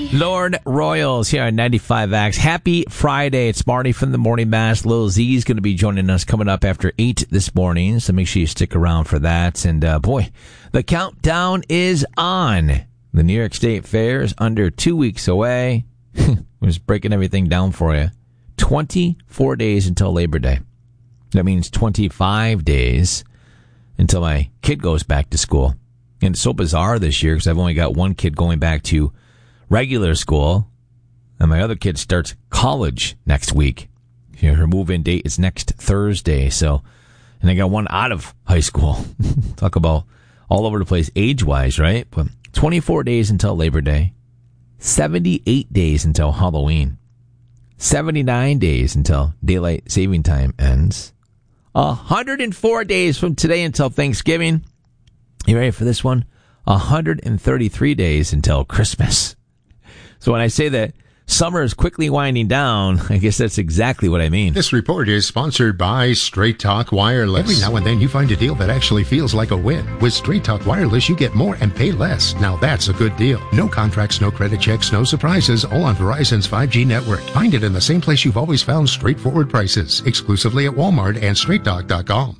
Lord Royals here on 95X. Happy Friday. It's Marty from the Morning Mass. Lil Z is going to be joining us coming up after 8 this morning, so make sure you stick around for that. And boy, the countdown is on. The New York State Fair is under 2 weeks away. I'm just breaking everything down for you. 24 days until Labor Day. That means 25 days until my kid goes back to school. And it's so bizarre this year because I've only got one kid going back to regular school, and my other kid starts college next week. Her move-in date is next Thursday. So, and I got one out of high school. Talk about all over the place age-wise, right? But 24 days until Labor Day, 78 days until Halloween, 79 days until daylight saving time ends, 104 days from today until Thanksgiving. You ready for this one? 133 days until Christmas. So when I say that summer is quickly winding down, I guess that's exactly what I mean. This report is sponsored by Straight Talk Wireless. Every now and then you find a deal that actually feels like a win. With Straight Talk Wireless, you get more and pay less. Now that's a good deal. No contracts, no credit checks, no surprises, all on Verizon's 5G network. Find it in the same place you've always found straightforward prices. Exclusively at Walmart and straighttalk.com.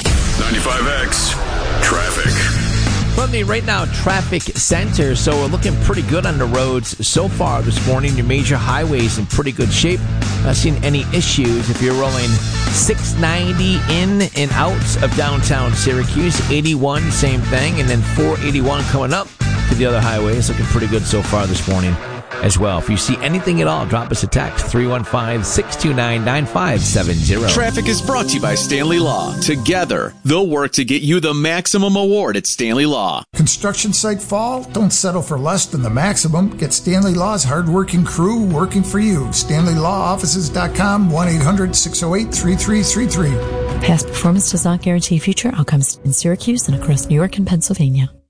95X Traffic. From the Right Now Traffic Center, so we're looking pretty good on the roads so far this morning. Your major highways in pretty good shape. Not seeing any issues if you're rolling 690 in and out of downtown Syracuse. 81, same thing, and then 481 coming up to the other highways. Looking pretty good so far this morning as well. If you see anything at all, drop us a text, 315-629-9570. Traffic is brought to you by Stanley Law. Together, they'll work to get you the maximum award at Stanley Law. Construction site fall? Don't settle for less than the maximum. Get Stanley Law's hard-working crew working for you. StanleyLawOffices.com, 1-800-608-3333. Past performance does not guarantee future outcomes in Syracuse and across New York and Pennsylvania.